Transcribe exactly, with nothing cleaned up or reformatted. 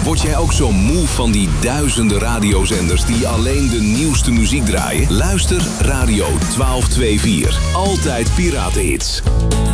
Word jij ook zo moe van die duizenden radiozenders die alleen de nieuwste muziek draaien? Luister Radio twaalf vierentwintig. Altijd Piratenhits.